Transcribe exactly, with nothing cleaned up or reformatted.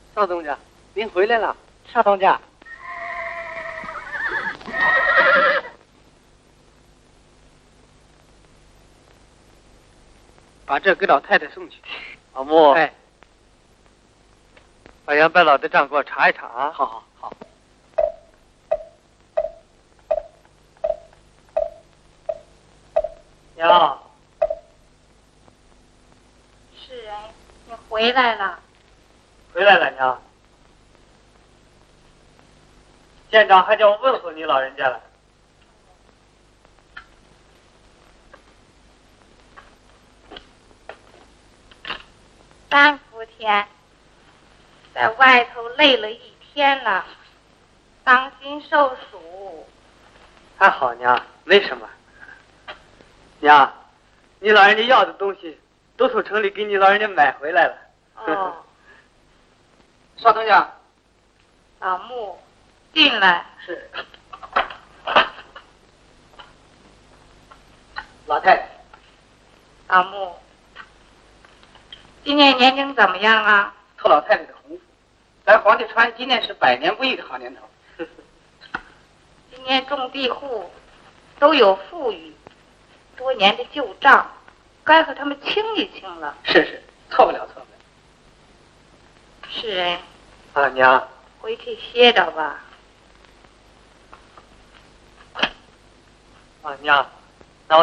少东家，您回来了。少东家，把这给老太太送去。 老穆， 哎， 把杨白老的账给我查一查啊。 好好好。 娘， 是人，你回来了。 回来了，娘。县长还叫我问候你老人家了。 三伏天，在外头累了一天了，当心受暑。 还好，娘，没什么。娘，你老人家要的东西都从城里给你老人家买回来了。 哦。 少东家， 老穆，进来。 是。老太太。 老穆，今年年景怎么样啊？ 托老太太的洪福，咱皇帝川今年是百年不易的好年头。 今年种地户都有富裕，多年的旧账，该和他们清一清了。 是是，错不了错不了。 是人。 啊，娘。 回去歇着吧。 啊，娘。